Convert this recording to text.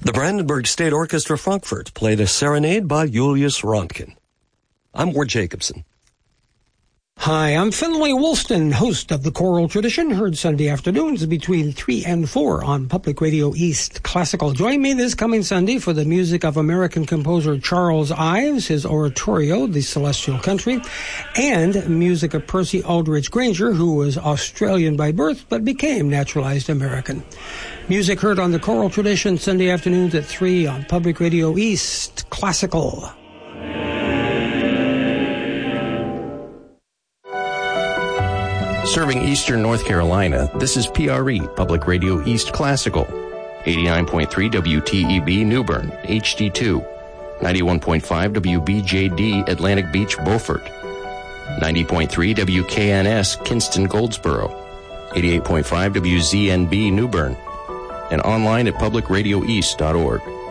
The Brandenburg State Orchestra Frankfurt played a serenade by Julius Röntgen. I'm Ward Jacobson. Hi, I'm Finlay Woolston, host of The Choral Tradition, heard Sunday afternoons between 3 and 4 on Public Radio East Classical. Join me this coming Sunday for the music of American composer Charles Ives, his oratorio, The Celestial Country, and music of Percy Aldrich Granger, who was Australian by birth but became naturalized American. Music heard on The Choral Tradition Sunday afternoons at 3 on Public Radio East Classical. Serving Eastern North Carolina, this is PRE, Public Radio East Classical. 89.3 WTEB New Bern, HD2. 91.5 WBJD Atlantic Beach, Beaufort. 90.3 WKNS Kinston, Goldsboro. 88.5 WZNB New Bern. And online at publicradioeast.org.